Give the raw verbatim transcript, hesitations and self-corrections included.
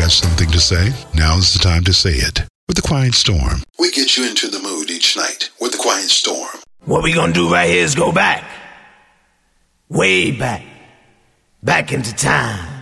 has something to say, now's the time to say it. With The Quiet Storm. We get you into the mood each night with The Quiet Storm. What we gonna do right here is go back. Way back. Back into time.